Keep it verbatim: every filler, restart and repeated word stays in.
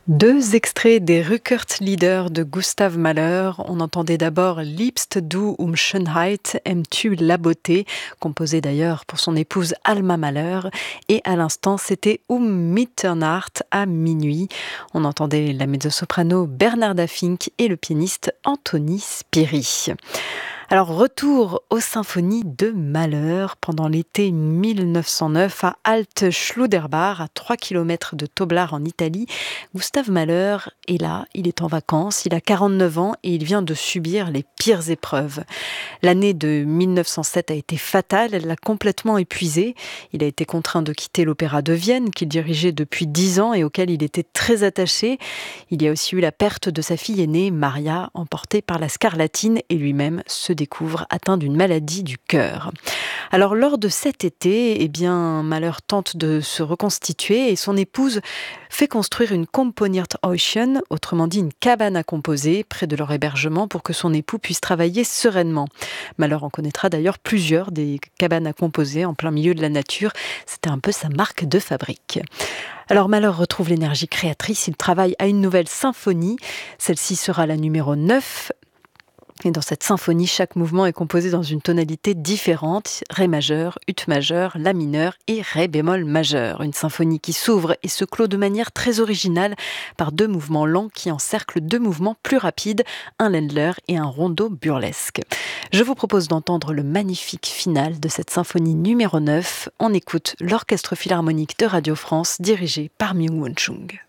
Deux extraits des Rückert-Lieder de Gustav Mahler. On entendait d'abord Liebst du um Schönheit, aimes-tu la beauté, composé d'ailleurs pour son épouse Alma Mahler. Et à l'instant, c'était Um Mitternacht, à minuit. On entendait la mezzo-soprano Bernarda Fink et le pianiste Anthony Spiri. Alors, retour aux symphonies de Mahler pendant l'été mille neuf cent neuf à Alt-Schlüderbach, à trois kilomètres de Toblach en Italie. Gustav Mahler est là, il est en vacances, il a quarante-neuf ans et il vient de subir les pires épreuves. L'année de mille neuf cent sept a été fatale, elle l'a complètement épuisé. Il a été contraint de quitter l'Opéra de Vienne qu'il dirigeait depuis dix ans et auquel il était très attaché. Il y a aussi eu la perte de sa fille aînée, Maria, emportée par la scarlatine, et lui-même se découvre atteint d'une maladie du cœur. Alors lors de cet été, eh bien, Mahler tente de se reconstituer et son épouse fait construire une Komponierthäuschen, autrement dit une cabane à composer, près de leur hébergement pour que son époux puisse travailler sereinement. Mahler en connaîtra d'ailleurs plusieurs, des cabanes à composer en plein milieu de la nature. C'était un peu sa marque de fabrique. Alors Mahler retrouve l'énergie créatrice, il travaille à une nouvelle symphonie. Celle-ci sera la numéro neuf. Et dans cette symphonie, chaque mouvement est composé dans une tonalité différente, Ré majeur, Ut majeur, La mineur et Ré bémol majeur. Une symphonie qui s'ouvre et se clôt de manière très originale par deux mouvements lents qui encerclent deux mouvements plus rapides, un Ländler et un rondo burlesque. Je vous propose d'entendre le magnifique final de cette symphonie numéro neuf. On écoute l'Orchestre Philharmonique de Radio France dirigé par Myung-Whun Chung.